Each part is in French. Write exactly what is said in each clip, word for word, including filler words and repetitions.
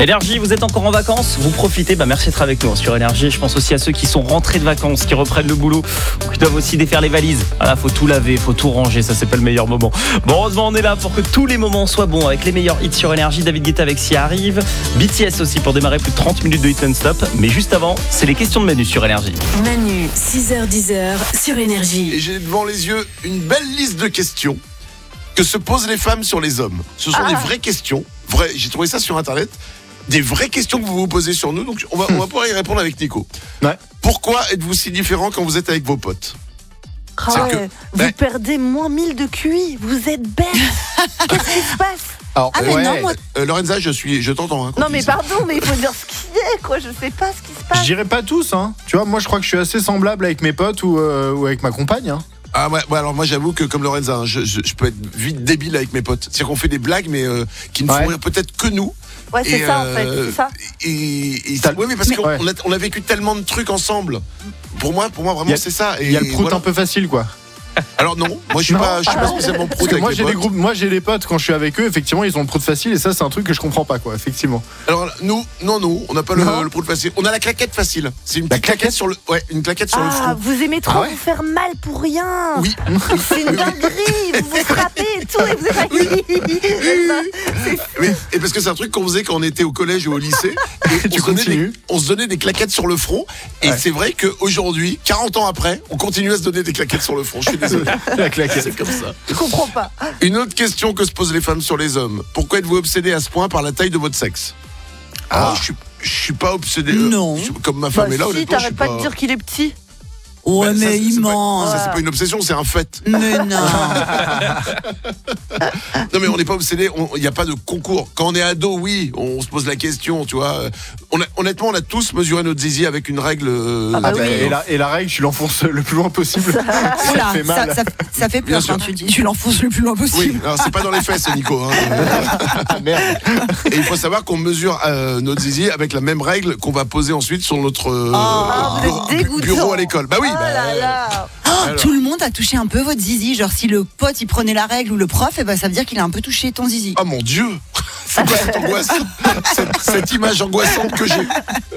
Énergie, vous êtes encore en vacances, vous profitez, bah merci d'être avec nous sur Énergie. Je pense aussi à ceux qui sont rentrés de vacances, qui reprennent le boulot, qui doivent aussi défaire les valises. Voilà, faut tout laver, faut tout ranger, ça c'est pas le meilleur moment. Bon, heureusement on est là pour que tous les moments soient bons avec les meilleurs hits sur Énergie. David Guetta avec Si arrive, B T S aussi pour démarrer plus de trente minutes de hit non-stop. Mais juste avant, c'est les questions de Manu sur Énergie. Manu, six heures dix heures sur Énergie. Et j'ai devant les yeux une belle liste de questions que se posent les femmes sur les hommes. Ce sont ah. des vraies questions, vraies, j'ai trouvé ça sur internet. Des vraies questions que vous vous posez sur nous, donc on va, on va pouvoir y répondre avec Nico. Ouais. Pourquoi êtes-vous si différent quand vous êtes avec vos potes ? Ah ouais, que, vous ben, perdez moins mille de Q I, vous êtes bête. Qu'est-ce qui se passe ? Alors, ah euh, ouais, non, moi... euh, Lorenza, je suis, je t'entends. Hein, non mais pardon, mais il faut dire ce qui est, quoi. Je sais pas ce qui se passe. Je dirais pas tous, hein. Tu vois, moi je crois que je suis assez semblable avec mes potes ou, euh, ou avec ma compagne. Hein. Ah ouais, ouais, alors moi j'avoue que comme Lorenza, hein, je, je, je peux être vite débile avec mes potes. C'est-à-dire qu'on fait des blagues, mais euh, qui ne ouais. font rire peut-être que nous. Ouais, c'est et ça euh, en fait, c'est ça. Et, et, et ouais, mais parce mais, qu'on ouais. on a, on a vécu tellement de trucs ensemble. Pour moi, pour moi vraiment, a, c'est ça. Il y a le prout voilà. un peu facile, quoi. Alors non, moi je suis pas, je suis pas spécialement prout avec moi les j'ai potes. des groupes, moi j'ai des potes quand je suis avec eux, effectivement ils ont le prout facile et ça c'est un truc que je comprends pas quoi, effectivement. Alors nous, non non, on n'a pas le, le prout facile, on a la claquette facile. C'est une petite claquette sur le, ouais, une claquette sur ah, le front. Vous aimez trop ah ouais vous faire mal pour rien. Oui. C'est une dinguerie, vous vous frappez et tout et vous êtes. Oui. Mais, et parce que c'est un truc qu'on faisait quand on était au collège ou au lycée. Et tu on, se des, on se donnait des claquettes sur le front et ouais. c'est vrai qu'aujourd'hui, quarante ans après, on continue à se donner des claquettes sur le front. Je suis désolé. C'est comme ça. Je comprends pas. Une autre question que se posent les femmes sur les hommes. Pourquoi êtes-vous obsédé à ce point par la taille de votre sexe ? Ah, ah je suis, je suis pas obsédé. Non. Euh, comme ma femme bah est là, si, honnêtement, t'arrêtes pas de dire qu'il est petit. Ouais, bah, mais ça, il ment. Ça, c'est pas une obsession, c'est un fait. Mais non. Non, mais on n'est pas obsédé. Il n'y a pas de concours. Quand on est ado, oui, on se pose la question, tu vois. On a, honnêtement, on a tous mesuré notre zizi avec une règle. Euh, ah bah oui. et, la, et la règle, tu l'enfonces le plus loin possible. Ça, ça, Oula, fait mal. Ça, ça, ça fait peur quand tu dis tu l'enfonces le plus loin possible. Oui, alors c'est pas dans les fesses, Nico. Hein. Merde. Et il faut savoir qu'on mesure euh, notre zizi avec la même règle qu'on va poser ensuite sur notre euh, oh, bureau, bureau à l'école. Bah oui. Oh là là. Oh, tout le monde a touché un peu votre zizi. Genre si le pote il prenait la règle ou le prof, et ben ça veut dire qu'il a un peu touché ton zizi. Oh mon Dieu. C'est quoi cette angoisse cette, cette image angoissante que j'ai.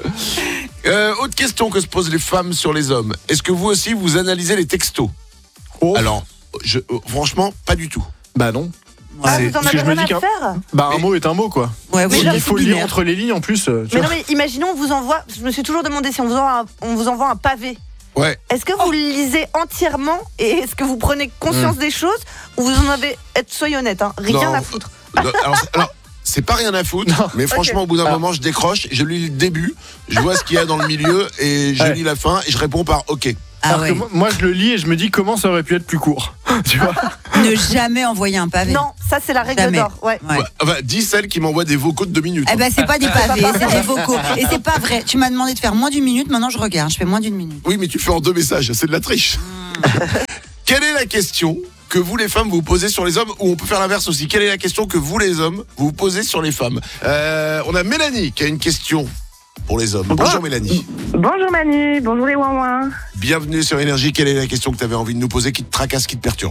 Euh, autre question que se posent les femmes sur les hommes. Est-ce que vous aussi vous analysez les textos ? Oh. Alors, je, euh, franchement, pas du tout. Bah non. Ah, vous en avez rien à faire ? Bah un mais... mot est un mot quoi. Ouais, oui, il faut le lire entre les lignes en plus. Tu mais vois. Non mais imaginons on vous envoie. Je me suis toujours demandé si on vous envoie un, on vous envoie un pavé. Ouais. Est-ce que vous oh. le lisez entièrement et est-ce que vous prenez conscience mmh. des choses ou vous en avez, soyez honnête, hein, rien non. à foutre. Non, alors, alors, c'est pas rien à foutre, non. mais franchement, okay. au bout d'un alors. moment, je décroche, je lis le début, je vois ce qu'il y a dans le milieu et je ouais. lis la fin et je réponds par OK. Ah alors ouais. que moi, moi, je le lis et je me dis comment ça aurait pu être plus court. Tu vois ? Ne jamais envoyer un pavé. Non, ça c'est la règle jamais. d'or. Ouais. Ouais. Ouais, bah, dis celle qui m'envoie des vocaux de deux minutes. Eh ben, c'est pas des pavés, c'est des vocaux. Et c'est pas vrai. Tu m'as demandé de faire moins d'une minute, maintenant je regarde, je fais moins d'une minute. Oui, mais tu fais en deux messages, c'est de la triche. Mmh. Quelle est la question que vous les femmes vous posez sur les hommes, ou on peut faire l'inverse aussi. Quelle est la question que vous les hommes vous posez sur les femmes ? euh, On a Mélanie qui a une question pour les hommes. Bonjour Mélanie. Bonjour Manu, bonjour les ouin-ouin. Bienvenue sur Énergie. Quelle est la question que tu avais envie de nous poser, qui te tracasse, qui te perturbe ?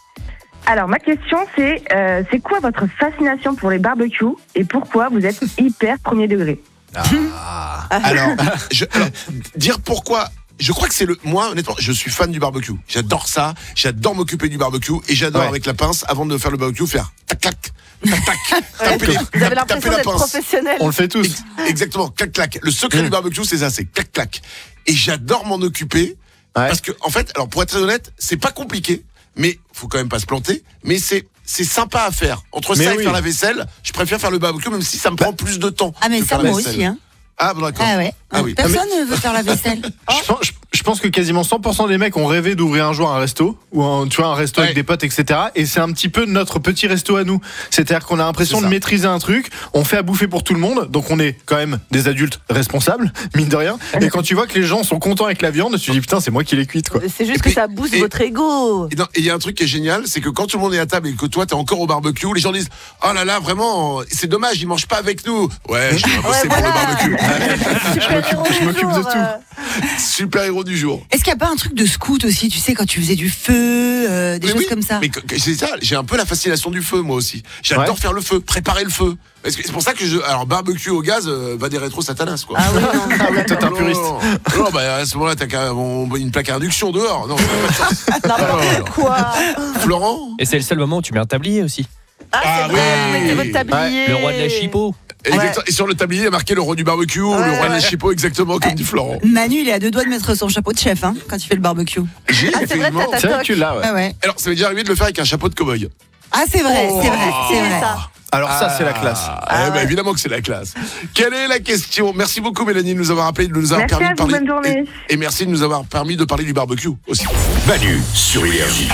Alors ma question c'est, euh, c'est quoi votre fascination pour les barbecues et pourquoi vous êtes hyper premier degré ? Ah. alors, je, alors, dire pourquoi... Je crois que c'est le... Moi, honnêtement, je suis fan du barbecue. J'adore ça. J'adore m'occuper du barbecue. Et j'adore, ouais. avec la pince, avant de faire le barbecue, faire tac, tac, tac, tac. Taper les, vous avez l'impression d'être professionnel. On le fait tous. Ex- exactement, clac, clac. Le secret mmh. du barbecue, c'est ça, c'est clac, clac. Et j'adore m'en occuper. Ouais. Parce que, en fait, alors pour être très honnête, c'est pas compliqué. Mais faut quand même pas se planter. Mais c'est... C'est sympa à faire. Entre mais ça oui. et faire la vaisselle, je préfère faire le barbecue, même si ça me prend plus de temps. Ah, mais ça, moi aussi, hein. Ah, bon, d'accord. Ah, ouais. Ah, oui. Personne ne veut faire la vaisselle. je, pense, je, je pense que quasiment cent pour cent des mecs ont rêvé d'ouvrir un jour un resto, ou un, tu vois, un resto ouais. avec des potes, et cetera. Et c'est un petit peu notre petit resto à nous. C'est-à-dire qu'on a l'impression de maîtriser un truc, on fait à bouffer pour tout le monde, donc on est quand même des adultes responsables, mine de rien. Et quand tu vois que les gens sont contents avec la viande, tu te dis putain, c'est moi qui l'ai cuite, quoi. C'est juste et que puis, ça booste et, votre ego. Et il y a un truc qui est génial, c'est que quand tout le monde est à table et que toi t'es encore au barbecue, les gens disent oh là là, vraiment, c'est dommage, ils mangent pas avec nous. Ouais, je vais bosser ouais, voilà. pour le barbecue. Je m'occupe, je m'occupe de tout. Super héros du jour. Est-ce qu'il n'y a pas un truc de scout aussi, tu sais, quand tu faisais du feu, euh, des Mais choses oui, comme ça? Mais que- que- c'est ça, j'ai un peu la fascination du feu, moi aussi. J'adore Ouais. faire le feu, préparer le feu. Parce que c'est pour ça que je. Alors, barbecue au gaz, euh, va des rétro satanas, quoi. Ah oui, non, Ah oui, toi t'es un Non, puriste. Non, non. Non, bah à ce moment-là, t'as qu'à on- une plaque à induction dehors. Non, pas de chance. n'importe quoi. Florent Et c'est le seul moment où tu mets un tablier aussi. Ah, Ah c'est vrai, oui. vous mettez votre tablier. Le roi de la chipot. Exactement. Et sur le tablier, il y a marqué le roi du barbecue ou le Ouais, roi de la ouais. chipot, exactement comme dit Florent. Manu, il est à deux doigts de mettre son chapeau de chef hein, quand il fait le barbecue. J'ai Ah, c'est vrai, effectivement. t'as C'est ta vrai que tu l'as, ouais. Ah ouais. Alors, ça m'est déjà arrivé de le faire avec un chapeau de cow-boy. Ah, c'est vrai, Oh. c'est vrai, c'est vrai. ça. Alors ça, c'est la classe. Ah, eh ben, évidemment que c'est la classe. Quelle est la question? Merci beaucoup, Mélanie, de nous avoir appelé, de nous avoir Merci permis à de vous, parler. bonne journée. Et, et merci de nous avoir permis de parler du barbecue aussi. Manu sur Énergie.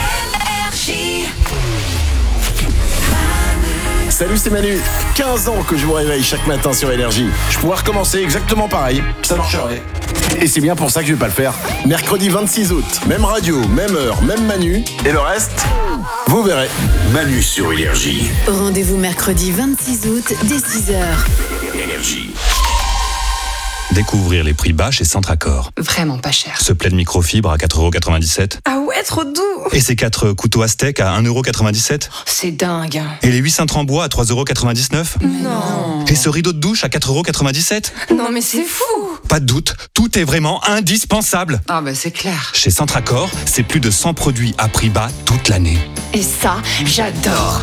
Salut, c'est Manu. quinze ans que je vous réveille chaque matin sur Énergie. Je pourrais recommencer exactement pareil. Ça marcherait. Et c'est bien pour ça que je vais pas le faire. Mercredi vingt-six août, même radio, même heure, même Manu. Et le reste, vous verrez. Manu sur Énergie. Rendez-vous mercredi vingt-six août dès six heures. Énergie. Découvrir les prix bas chez Centracor. Vraiment pas cher. Ce plaid microfibre à quatre euros quatre-vingt-dix-sept. Ah ouais, trop doux. Et ces quatre couteaux Aztec à un euro quatre-vingt-dix-sept. C'est dingue. Et les huit cintres en bois à trois euros quatre-vingt-dix-neuf. Non. Et ce rideau de douche à quatre euros quatre-vingt-dix-sept. Non mais c'est fou. Pas de doute, tout est vraiment indispensable. Ah bah c'est clair. Chez Centracor, c'est plus de cent produits à prix bas toute l'année. Et ça, j'adore.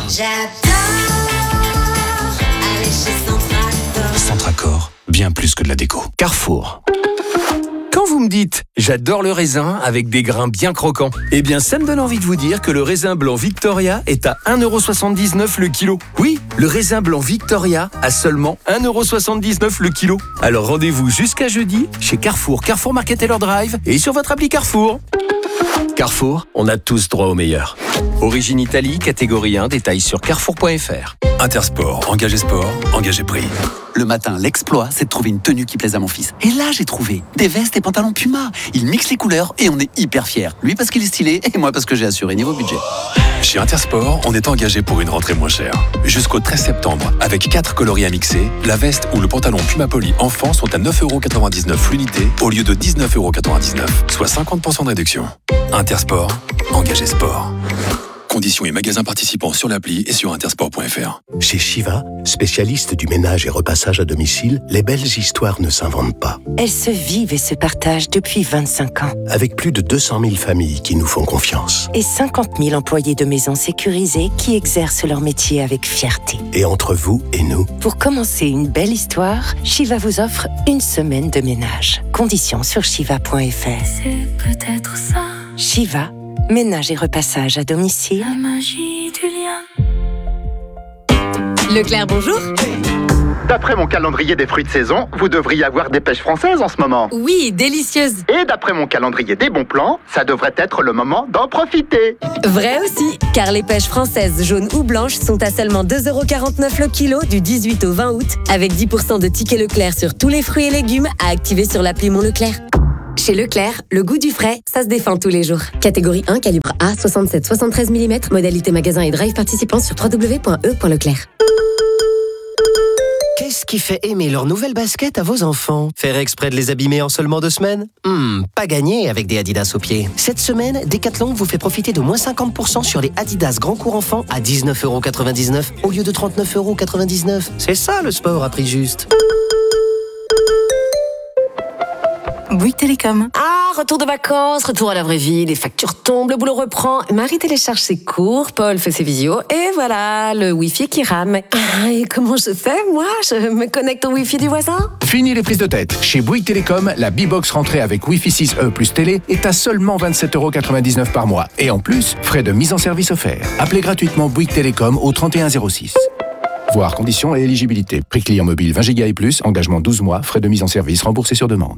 Centracor, bien plus que de la déco. Carrefour. Quand vous me dites « j'adore le raisin avec des grains bien croquants », eh bien ça me donne envie de vous dire que le raisin blanc Victoria est à un euro soixante-dix-neuf le kilo. Oui, le raisin blanc Victoria à seulement un euro soixante-dix-neuf le kilo. Alors rendez-vous jusqu'à jeudi chez Carrefour, Carrefour Market Taylor Drive et sur votre appli Carrefour. Carrefour, on a tous droit au meilleur. Origine Italie, catégorie un, détails sur carrefour point f r. Intersport, engagé sport, engagé prix. Le matin, l'exploit, c'est de trouver une tenue qui plaise à mon fils. Et là, j'ai trouvé des vestes et pantalons Puma. Il mixe les couleurs et on est hyper fiers. Lui parce qu'il est stylé et moi parce que j'ai assuré niveau budget. Chez Intersport, on est engagé pour une rentrée moins chère. Jusqu'au treize septembre, avec quatre coloris à mixer, la veste ou le pantalon Puma Poly enfant sont à neuf euros quatre-vingt-dix-neuf l'unité au lieu de dix-neuf euros quatre-vingt-dix-neuf, soit cinquante pour cent de réduction. Intersport, engagé sport. Conditions et magasins participants sur l'appli et sur intersport point f r. Chez Shiva, spécialiste du ménage et repassage à domicile, les belles histoires ne s'inventent pas. Elles se vivent et se partagent depuis vingt-cinq ans. Avec plus de deux cent mille familles qui nous font confiance. Et cinquante mille employés de maisons sécurisées qui exercent leur métier avec fierté. Et entre vous et nous, Pour commencer une belle histoire, Shiva vous offre une semaine de ménage. Conditions sur shiva point f r. C'est peut-être ça. Shiva, ménage et repassage à domicile. La magie du lien. Leclerc, bonjour. D'après mon calendrier des fruits de saison, vous devriez avoir des pêches françaises en ce moment. Oui, délicieuse. Et d'après mon calendrier des bons plans, ça devrait être le moment d'en profiter. Vrai aussi, car les pêches françaises jaunes ou blanches sont à seulement deux euros quarante-neuf le kilo du dix-huit au vingt août, avec dix pour cent de tickets Leclerc sur tous les fruits et légumes à activer sur l'appli Mon Leclerc. Chez Leclerc, le goût du frais, ça se défend tous les jours. Catégorie un, calibre A, soixante-sept soixante-treize millimètres, modalité magasin et drive participant sur w w w point e point leclerc. Qu'est-ce qui fait aimer leur nouvelle basket à vos enfants? Faire exprès de les abîmer en seulement deux semaines? Hmm, pas gagné avec des Adidas aux pieds. Cette semaine, Decathlon vous fait profiter de moins cinquante pour cent sur les Adidas Grand Cours Enfant à dix-neuf euros quatre-vingt-dix-neuf au lieu de trente-neuf euros quatre-vingt-dix-neuf. C'est ça le sport à prix juste. Bouygues Télécom. Ah, retour de vacances, retour à la vraie vie, les factures tombent, le boulot reprend. Marie télécharge ses cours, Paul fait ses visios, et voilà, le Wi-Fi qui rame. Ah, et comment je fais, moi? Je me connecte au Wi-Fi du voisin? Fini les prises de tête. Chez Bouygues Télécom, la B-Box rentrée avec Wi-Fi six E plus télé est à seulement vingt-sept euros quatre-vingt-dix-neuf par mois. Et en plus, frais de mise en service offerts. Appelez gratuitement Bouygues Télécom au trente et un zéro six. Voir conditions et éligibilité. Prix client mobile vingt gigas et plus, engagement douze mois, frais de mise en service remboursés sur demande.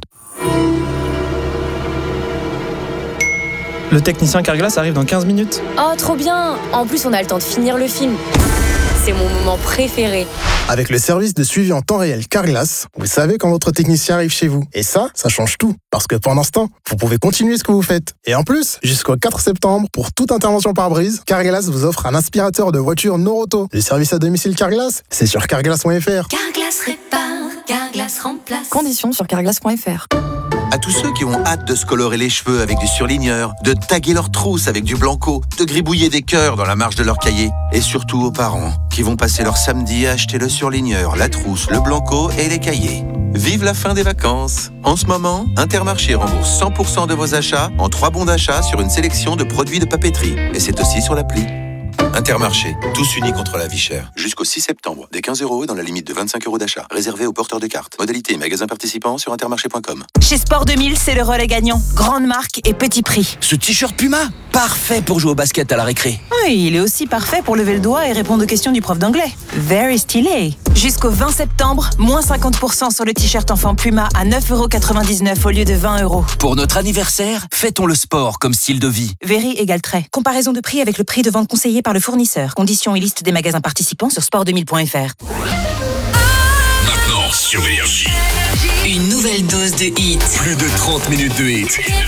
Le technicien Carglass arrive dans quinze minutes. Oh, trop bien. En plus, on a le temps de finir le film. C'est mon moment préféré. Avec le service de suivi en temps réel Carglass, vous savez quand votre technicien arrive chez vous. Et ça, ça change tout. Parce que pendant ce temps, vous pouvez continuer ce que vous faites. Et en plus, jusqu'au quatre septembre, pour toute intervention par brise, Carglass vous offre un aspirateur de voiture Noroto. Le service à domicile Carglass, c'est sur carglass point f r. Carglass répare, Carglass remplace. Conditions sur carglass point f r. À tous ceux qui ont hâte de se colorer les cheveux avec du surligneur, de taguer leurs trousses avec du blanco, de gribouiller des cœurs dans la marge de leur cahier. Et surtout aux parents qui vont passer leur samedi à acheter le surligneur, la trousse, le blanco et les cahiers. Vive la fin des vacances. En ce moment, Intermarché rembourse cent pour cent de vos achats en trois bons d'achat sur une sélection de produits de papeterie. Et c'est aussi sur l'appli. Intermarché, tous unis contre la vie chère. Jusqu'au six septembre, des quinze euros dans la limite de vingt-cinq euros d'achat. Réservé aux porteurs de cartes. Modalité et magasins participants sur intermarché point com. Chez Sport deux mille, c'est le relais gagnant. Grande marque et petit prix. Ce t-shirt Puma, parfait pour jouer au basket à la récré. Oui, il est aussi parfait pour lever le doigt et répondre aux questions du prof d'anglais. Very stylé. Jusqu'au vingt septembre, moins cinquante pour cent sur le t-shirt enfant Puma à neuf euros quatre-vingt-dix-neuf au lieu de vingt euros. Pour notre anniversaire, fêtons le sport comme style de vie. Very égale trait. Comparaison de prix avec le prix de vente conseillé par le fournisseur. Conditions et liste des magasins participants sur sport deux mille point f r. Maintenant sur Énergie. Une nouvelle dose de hits. Plus de trente minutes de hits.